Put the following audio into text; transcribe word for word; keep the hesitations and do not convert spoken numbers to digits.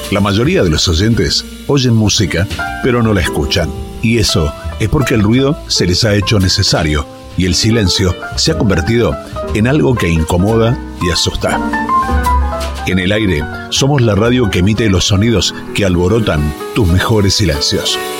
La mayoría de los oyentes oyen música, pero no la escuchan. Y eso es porque el ruido se les ha hecho necesario y el silencio se ha convertido en algo que incomoda y asusta. En el aire somos la radio que emite los sonidos que alborotan tus mejores silencios.